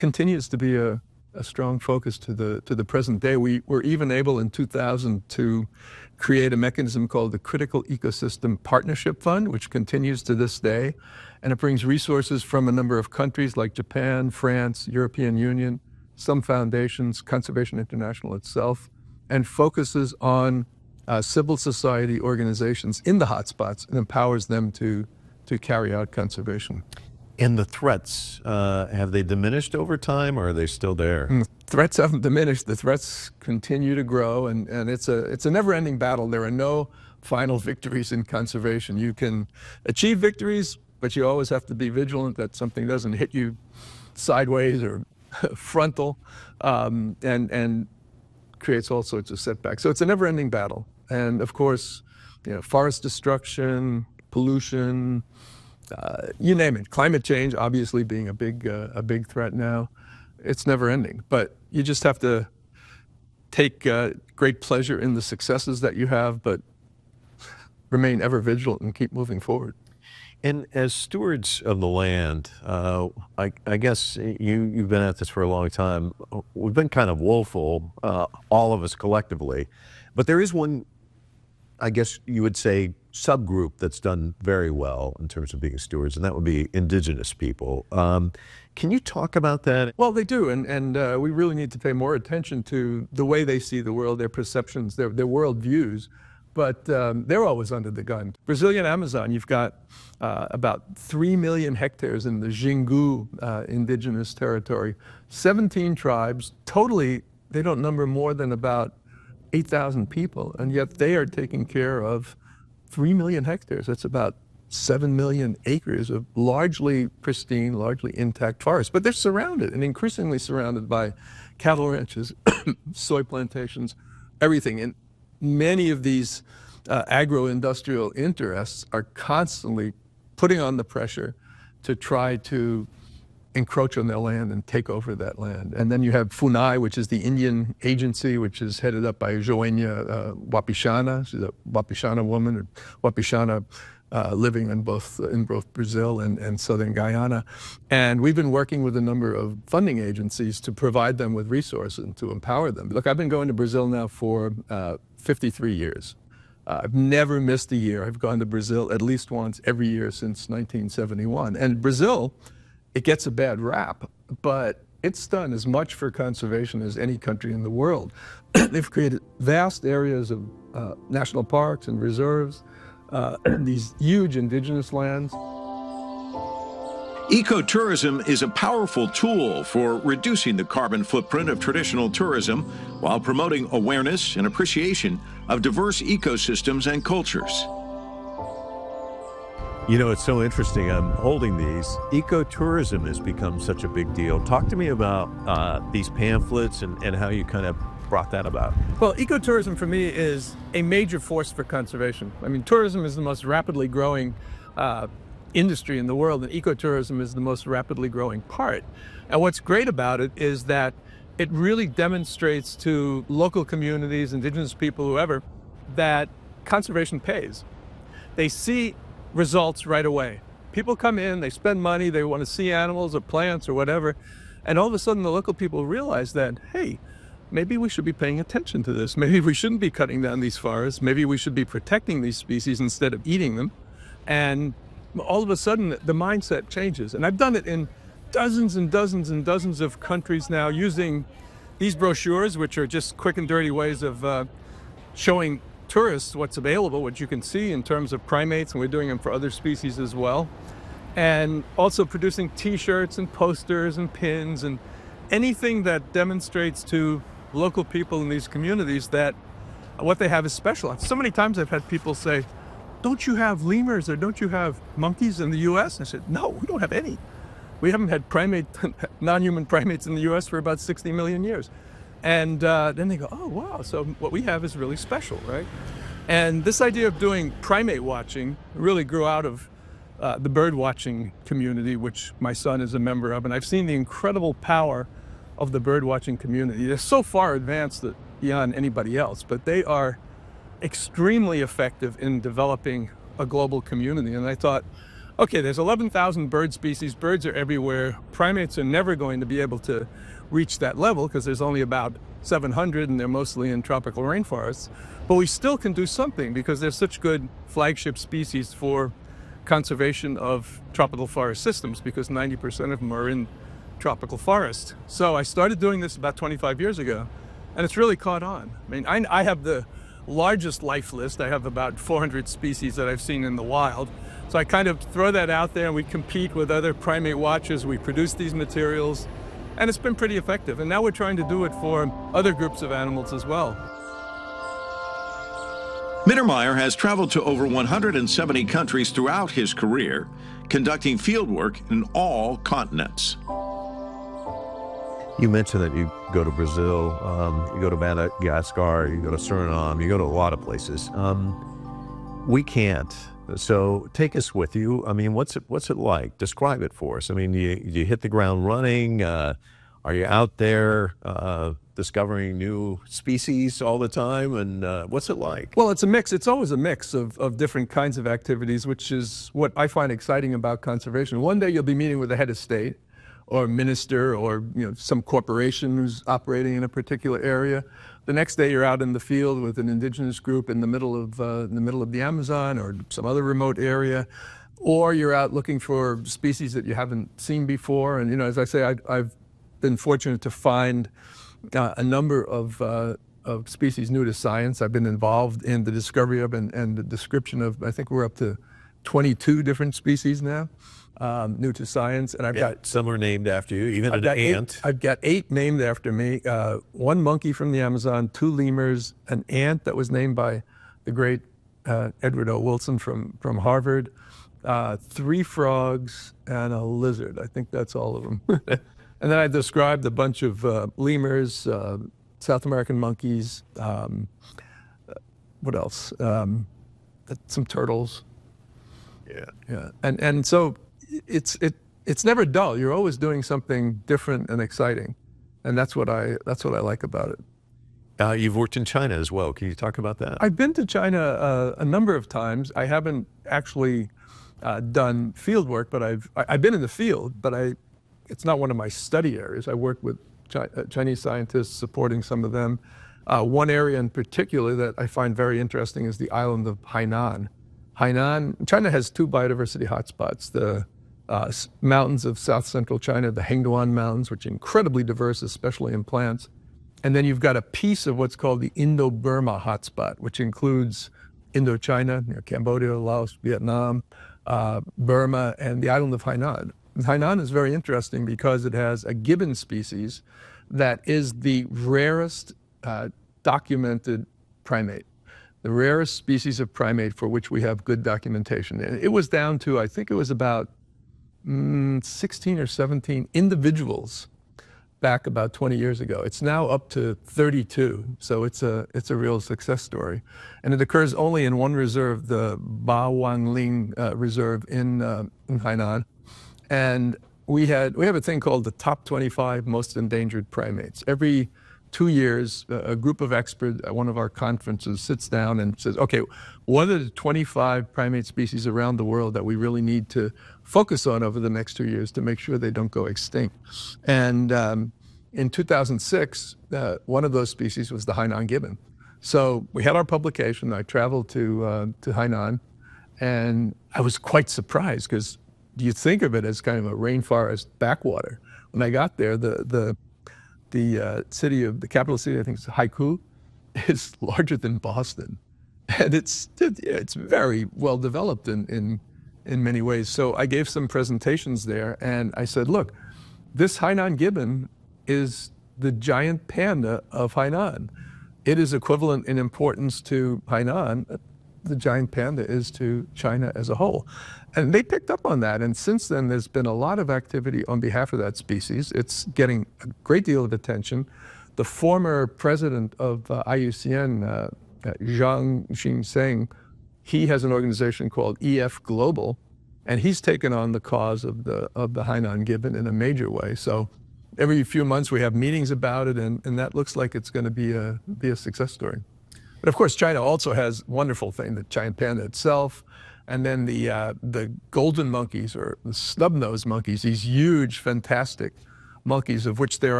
continues to be a strong focus to the present day. We were even able in 2000 to create a mechanism called the Critical Ecosystem Partnership Fund, which continues to this day. And it brings resources from a number of countries like Japan, France, European Union, some foundations, Conservation International itself, and focuses on civil society organizations in the hotspots and empowers them to carry out conservation. And the threats, have they diminished over time, or are they still there? Threats haven't diminished. The threats continue to grow, and it's a never-ending battle. There are no final victories in conservation. You can achieve victories, but you always have to be vigilant that something doesn't hit you sideways or frontal, and creates all sorts of setbacks. So it's a never-ending battle. And of course, forest destruction, pollution, you name it. Climate change, obviously, being a big threat now. It's never ending, but you just have to take great pleasure in the successes that you have, but remain ever vigilant and keep moving forward. And as stewards of the land, I guess you've been at this for a long time. We've been kind of woeful, all of us collectively, but there is one, I guess you would say, subgroup that's done very well in terms of being stewards, and that would be indigenous people. Can you talk about that? Well, they do, and we really need to pay more attention to the way they see the world, their perceptions, their world views, but they're always under the gun. Brazilian Amazon, you've got about 3 million hectares in the Xingu indigenous territory, 17 tribes. Totally, they don't number more than about 8,000 people, and yet they are taking care of 3 million hectares. That's about 7 million acres of largely pristine, largely intact forests. But they're surrounded, and increasingly surrounded, by cattle ranches, soy plantations, everything. And many of these agro-industrial interests are constantly putting on the pressure to try to encroach on their land and take over that land. And then you have FUNAI, which is the Indian agency, which is headed up by Joenia Wapichana. She's a Wapichana woman, or Wapichana living in both Brazil and southern Guyana. And we've been working with a number of funding agencies to provide them with resources and to empower them. Look, I've been going to Brazil now for 53 years. I've never missed a year. I've gone to Brazil at least once every year since 1971. And Brazil, it gets a bad rap, but it's done as much for conservation as any country in the world. They've created vast areas of national parks and reserves, these huge indigenous lands. Ecotourism is a powerful tool for reducing the carbon footprint of traditional tourism while promoting awareness and appreciation of diverse ecosystems and cultures. You know, it's so interesting. I'm holding these. Ecotourism has become such a big deal. Talk to me about these pamphlets and how you kind of brought that about. Well, ecotourism for me is a major force for conservation. I mean, tourism is the most rapidly growing industry in the world, and ecotourism is the most rapidly growing part. And what's great about it is that it really demonstrates to local communities, indigenous people, whoever, that conservation pays. They see results right away. People come in, they spend money, they want to see animals or plants or whatever, and all of a sudden the local people realize that, hey, maybe we should be paying attention to this. Maybe we shouldn't be cutting down these forests. Maybe we should be protecting these species instead of eating them. And all of a sudden the mindset changes. And I've done it in dozens and dozens and dozens of countries now, using these brochures, which are just quick and dirty ways of showing tourists what's available, what you can see in terms of primates, and we're doing them for other species as well. And also producing t-shirts and posters and pins and anything that demonstrates to local people in these communities that what they have is special. So many times I've had people say, don't you have lemurs or don't you have monkeys in the US? I said, no, we don't have any. We haven't had non-human primates in the US for about 60 million years. And then they go, oh, wow, so what we have is really special, right? And this idea of doing primate watching really grew out of the bird watching community, which my son is a member of. And I've seen the incredible power of the bird watching community. They're so far advanced beyond anybody else, but they are extremely effective in developing a global community. And I thought, okay, there's 11,000 bird species. Birds are everywhere. Primates are never going to be able to reach that level because there's only about 700 and they're mostly in tropical rainforests. But we still can do something because they're such good flagship species for conservation of tropical forest systems because 90% of them are in tropical forest. So I started doing this about 25 years ago and it's really caught on. I mean, I have the largest life list. I have about 400 species that I've seen in the wild. So I kind of throw that out there and we compete with other primate watchers. We produce these materials and it's been pretty effective. And now we're trying to do it for other groups of animals as well. Mittermeier has traveled to over 170 countries throughout his career, conducting fieldwork in all continents. You mentioned that you go to Brazil, you go to Madagascar, you go to Suriname, you go to a lot of places. We can't. So take us with you. I mean, what's it like? Describe it for us. I mean, you hit the ground running. Are you out there discovering new species all the time? And what's it like? Well, it's a mix. It's always a mix of different kinds of activities, which is what I find exciting about conservation. One day you'll be meeting with a head of state or a minister or some corporation who's operating in a particular area. The next day you're out in the field with an indigenous group in the middle of the Amazon or some other remote area. Or you're out looking for species that you haven't seen before. And as I say, I've been fortunate to find a number of species new to science. I've been involved in the discovery of and the description of, I think we're up to 22 different species now, new to science. And I've got some are named after you, even an ant. I've got 8 named after me. 1 monkey from the Amazon, 2 lemurs, an ant that was named by the great Edward O. Wilson from Harvard, 3 frogs, and a lizard. I think that's all of them. And then I described a bunch of lemurs, South American monkeys, what else? Some turtles. Yeah. And so it's never dull. You're always doing something different and exciting, and that's what I like about it. You've worked in China as well. Can you talk about that? I've been to China a number of times. I haven't actually done field work, but I've been in the field, but it's not one of my study areas. I work with Chinese scientists, supporting some of them. One area in particular that I find very interesting is the island of Hainan. China has 2 biodiversity hotspots, the mountains of south central China, the Hengduan Mountains, which are incredibly diverse, especially in plants. And then you've got a piece of what's called the Indo-Burma hotspot, which includes Indochina, Cambodia, Laos, Vietnam, Burma, and the island of Hainan. Hainan is very interesting because it has a gibbon species that is the rarest documented primate, the rarest species of primate for which we have good documentation. And it was down to, I think it was about 16 or 17 individuals back about 20 years ago. It's now up to 32, so it's a real success story. And it occurs only in one reserve, the Ba Wangling Reserve in Hainan. And we have a thing called the top 25 most endangered primates. Every 2 years, a group of experts at one of our conferences sits down and says, okay, what are the 25 primate species around the world that we really need to focus on over the next 2 years to make sure they don't go extinct? And in 2006, one of those species was the Hainan gibbon. So we had our publication. I traveled to Hainan, and I was quite surprised because you think of it as kind of a rainforest backwater. When I got there, the capital city, I think it's Haikou, is larger than Boston. And it's very well developed in many ways. So I gave some presentations there and I said, look, this Hainan gibbon is the giant panda of Hainan. It is equivalent in importance to Hainan. The giant panda is to China as a whole. And they picked up on that. And since then, there's been a lot of activity on behalf of that species. It's getting a great deal of attention. The former president of IUCN, Zhang Xingseng, he has an organization called EF Global, and he's taken on the cause of the Hainan gibbon in a major way. So every few months we have meetings about it, and that looks like it's going to be a success story. But of course, China also has wonderful thing, the giant panda itself. And then the golden monkeys, or the snub-nosed monkeys, these huge, fantastic monkeys, of which there